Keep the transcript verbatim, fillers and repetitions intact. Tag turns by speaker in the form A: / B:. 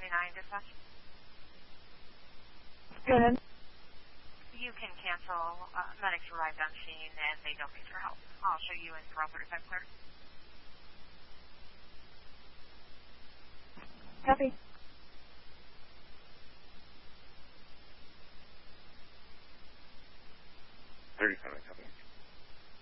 A: nine dispatch.
B: Go ahead.
A: You can cancel. Uh, medics arrived on scene and they don't need your help. I'll show you in for all thirty-five clear.
B: Copy.